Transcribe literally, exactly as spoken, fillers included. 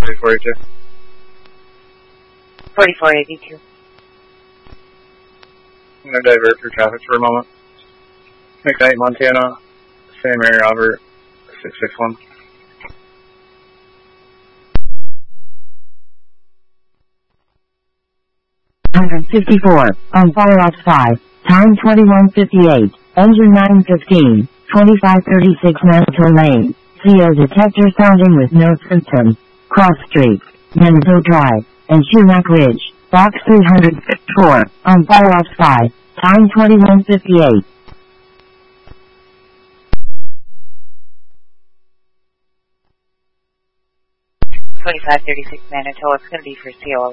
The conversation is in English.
forty-four eighty-two. forty-four eighty-two. I'm going to divert through traffic for a moment. McKnight, Montana, Saint Mary Robert, six six one. one fifty-four, on Firefox five, time twenty-one fifty-eight, engine nine fifteen, twenty-five thirty-six Manitou Lane, C O detector sounding with no symptoms, Cross Street, Menzo Drive, and Shumack Ridge, box three hundred fifty-four, on Firefox five, time twenty-one fifty-eight. twenty-five thirty-six Manitou, it's going to be for C O